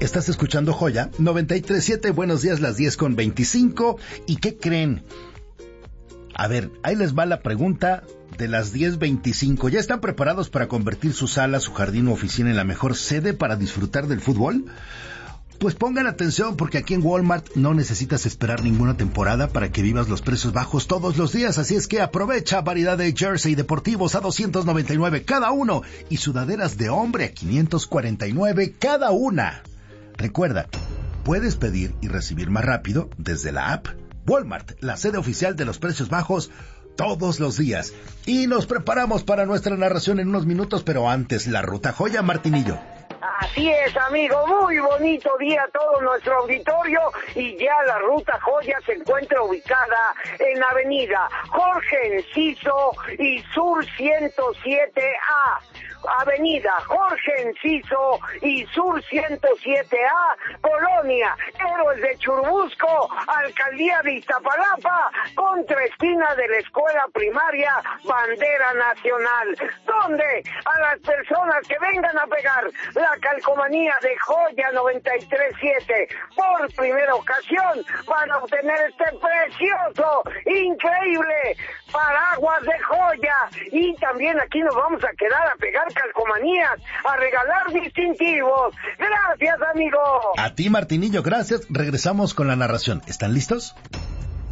Estás escuchando Joya 93.7, buenos días, las 10:25. ¿Y qué creen? A ver, ahí les va la pregunta de las 10:25. ¿Ya están preparados para convertir su sala, su jardín u oficina en la mejor sede para disfrutar del fútbol? Pues pongan atención, porque aquí en Walmart no necesitas esperar ninguna temporada para que vivas los precios bajos todos los días, así es que aprovecha variedad de jersey deportivos a $299 cada uno y sudaderas de hombre a $549 cada una. Recuerda, puedes pedir y recibir más rápido desde la app. Walmart, la sede oficial de los precios bajos todos los días. Y nos preparamos para nuestra narración en unos minutos, pero antes, la Ruta Joya, Martinillo. Así es, amigo, muy bonito día a todo nuestro auditorio y ya la Ruta Joya se encuentra ubicada en Avenida Jorge Enciso y Sur 107A. Avenida Jorge Enciso y Sur 107A, Colonia Héroes de Churubusco, Alcaldía de Iztapalapa, contra esquina de la Escuela Primaria Bandera Nacional, donde a las personas que vengan a pegar la calcomanía de Joya 93.7 por primera ocasión van a obtener este precioso, increíble paraguas de Joya, y también aquí nos vamos a quedar a pegar calcomanías, a regalar distintivos. Gracias, amigo. A ti, Martinillo, gracias. Regresamos con la narración. ¿Están listos?